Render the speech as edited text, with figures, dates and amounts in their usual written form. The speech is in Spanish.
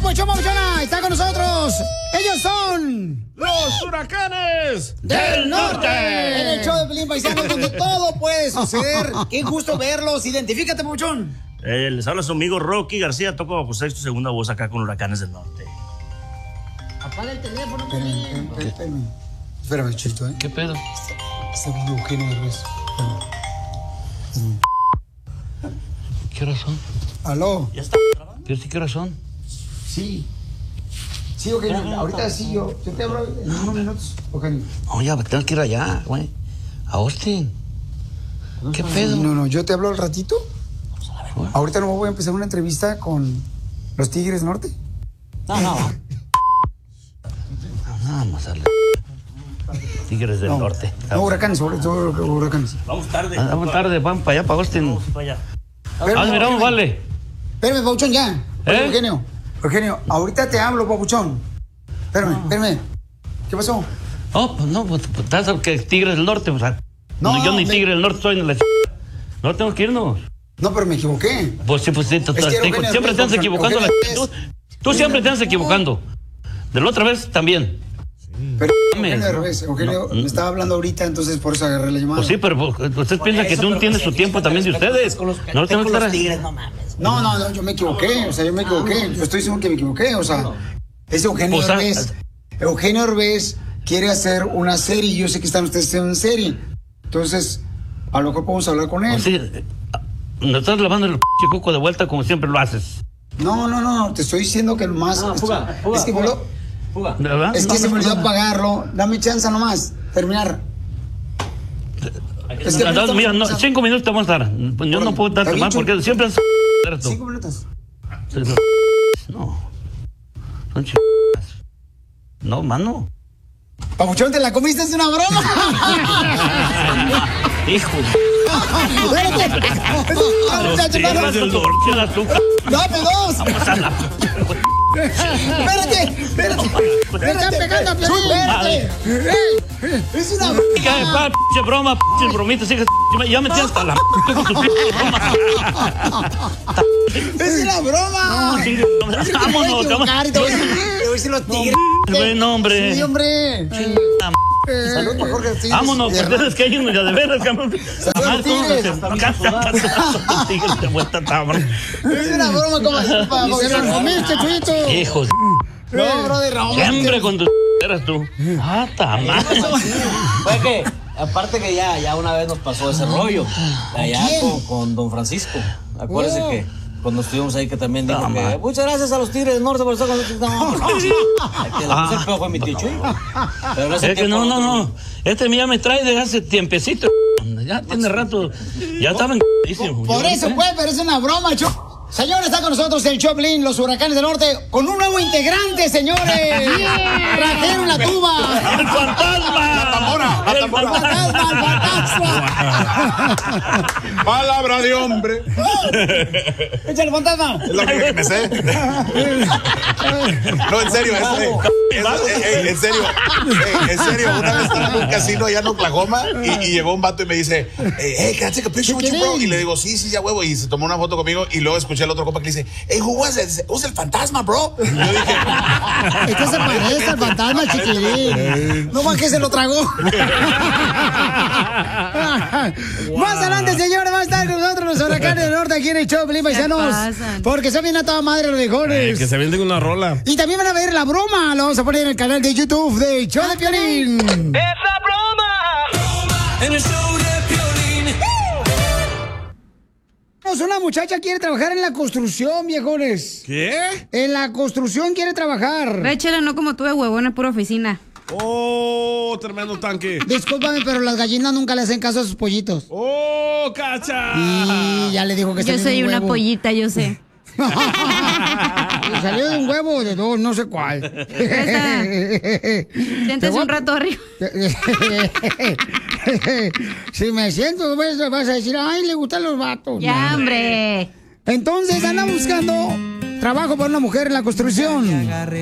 papuchón, papuchona! ¡Está con nosotros! ¡Ellos son... ¡Los Huracanes del Norte! En el show de Pelín Paisano, donde todo puede suceder. ¡Qué gusto verlos! Identifícate, papuchón. Les habla su amigo Rocky García, toco bajo sexto, segunda voz acá con Huracanes del Norte. Apaga el teléfono, Pelín. Espérame, Chito, ¿eh? ¿Qué pedo? Está viendo Eugenio Derbez. ¿Qué horas son? ¿Aló? ¿Ya está grabando? ¿Qué horas son? Sí. Sí, Eugenio. Ahorita sí, yo te hablo en unos minutos, Eugenio. No, ya tengo que ir allá, güey. A Austin. ¿Qué pedo? No, yo te hablo al ratito. Ahorita no voy a empezar una entrevista con los Tigres Norte. Vamos a la... Tigres del Norte. No, Huracanes, sobre todo Huracanes. Vamos tarde. Vamos tarde, van para allá, para Austin. Vamos para allá. Miramos, vale. Espérame, Papuchón, ya. Eugenio, ahorita te hablo, Papuchón. Espérame. ¿Qué pasó? Oh, pues no, pues estás que Tigres del Norte, o sea. No, yo ni Tigre del Norte soy, ni la no tengo que irnos. No, pero me equivoqué. Pues sí, siempre te andas equivocando. Tú siempre te andas equivocando. De la otra vez también. Pero Eugenio me estaba hablando ahorita, entonces por eso agarré la llamada. Pues sí, pero usted piensa que tú tienes su tiempo también de ustedes. No tengo que estar. No, yo me equivoqué, Yo estoy seguro que me equivoqué, es Eugenio Derbez. Eugenio Derbez quiere hacer una serie y yo sé que están ustedes haciendo una serie. Entonces, a lo mejor podemos hablar con él. Sí, nos estás lavando el coco de vuelta como siempre lo haces. No, te estoy diciendo que lo más... Fuga. Es que se me olvidó pagarlo. Dame chance nomás, terminar. Mira, 5 minutos te vamos a dar. Yo no puedo darte más porque siempre has... 5 minutos. No. Son ch... No, mano. Papuchón, ¿te la comiste? ¿Es una broma? Hijo. ¡Dame dos! ¡Espérate! ¡Me están pegando a Piolín! ¡Espérate! ¡Es una broma! ¡Bromita! Ya me tienes hasta la... ¡Es una broma! ¡Vámonos! Te voy a decir los tigres. ¡Bueno, hombre! ¡Sí, hombre! Salud por Jorge Tigres. Vámonos, porque es que hay uno ya de veras, cabrón. Salud, Tigres. Es una broma, como se lo comiste, Chuito. Hijos. No, brother, siempre con tus eras tú. Tamás. Fue que, aparte que ya una vez nos pasó ese rollo. Allá con don Francisco. Acuérdese que cuando estuvimos ahí que también dijo que muchas gracias a los Tigres del Norte por estar con nosotros. Que la puse el peor fue mi tío Chuy. Pero es que no. Este ya me trae desde hace tiempecito. Ya tiene rato. Ya estaba en... Por eso fue, pero es una broma, Señores, está con nosotros el Choplin, los Huracanes del Norte, con un nuevo integrante, señores. Trajeron la tuba. ¡El fantasma! ¡La tambora! ¡El fantasma! ¡Palabra de hombre! ¡Échale, fantasma! Es la única que me sé. No, en serio, en serio, una vez estaba en un casino allá en Oklahoma y llegó un vato y me dice, hey, can I take a picture with you, bro? Y le digo, sí, ya huevo, y se tomó una foto conmigo y luego escuché al otro compa que le dice, hey, who was it? Who's el fantasma, bro? Y yo dije, es que se parece al fantasma, chiquilín. No más que se lo tragó. Más adelante, señores, va a estar con nosotros los Huracanes del Norte aquí en el show, Pelín Paisanos. Porque se viene a toda madre los mejores. que se venden una rola. Y también van a ver la broma. Lo vamos a poner en el canal de YouTube de Show de Piolín. ¡Esa broma! En el show de Piolín. Una muchacha quiere trabajar en la construcción, viejones. ¿Qué? En la construcción quiere trabajar. Échale, no como tú de huevón, es pura oficina. ¡Oh, tremendo tanque! Discúlpame, pero las gallinas nunca le hacen caso a sus pollitos. ¡Oh, cacha! Y ya le dijo que yo soy una pollita, yo sé. Salió de un huevo de dos, no sé cuál. Siéntese un rato arriba. Si me siento, vas a decir, ay, le gustan los vatos. Ya, hombre. Entonces anda buscando trabajo para una mujer en la construcción.